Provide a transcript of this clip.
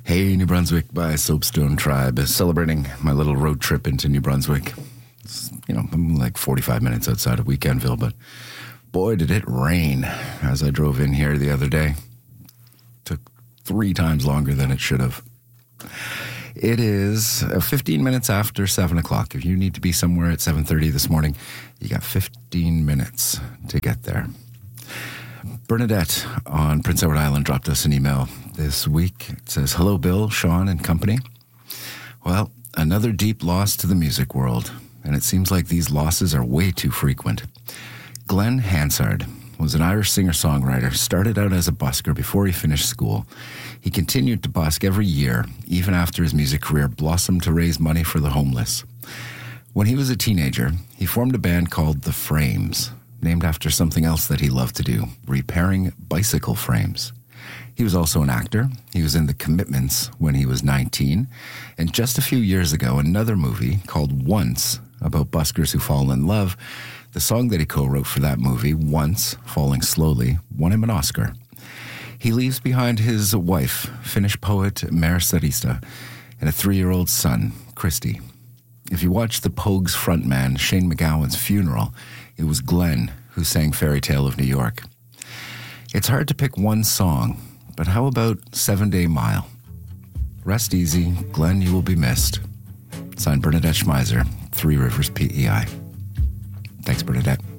Hey, New Brunswick by Soapstone Tribe is celebrating my little road trip into New Brunswick. I'm like 45 minutes outside of Weekendville, but boy, did it rain as I drove in here the other day. Took 3 times longer than it should have. It is 15 minutes after 7 o'clock. If you need to be somewhere at 7:30 this morning, you got 15 minutes to get there. Bernadette on Prince Edward Island dropped us an email this week. It says, "Hello, Bill, Sean, and company. Well, another deep loss to the music world, and it seems like these losses are way too frequent. Glenn Hansard was an Irish singer-songwriter, started out as a busker before he finished school. He continued to busk every year, even after his music career blossomed to raise money for the homeless. When he was a teenager, he formed a band called The Frames, named after something else that he loved to do, repairing bicycle frames. He was also an actor. He was in The Commitments when he was 19. And just a few years ago, another movie called Once, about buskers who fall in love. The song that he co-wrote for that movie, Once, Falling Slowly, won him an Oscar. He leaves behind his wife, Finnish poet Mare Sarista, and a 3-year-old son, Christy. If you watch the Pogues frontman Shane MacGowan's funeral, it was Glenn who sang Fairy Tale of New York. It's hard to pick one song, but how about 7-Day Mile? Rest easy, Glenn, you will be missed." Signed, Bernadette Schmeiser, 3 Rivers PEI. Thanks, Bernadette.